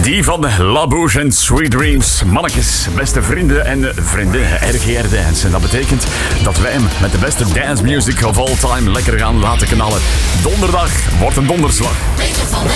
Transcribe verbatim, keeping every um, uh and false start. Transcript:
Die van La Bouche en Sweet Dreams. Mannetjes, beste vrienden en vriendinnen, R G R Dance. En dat betekent dat wij hem met de beste dance music of all time lekker gaan laten knallen. Donderdag wordt een donderslag. Beetje van de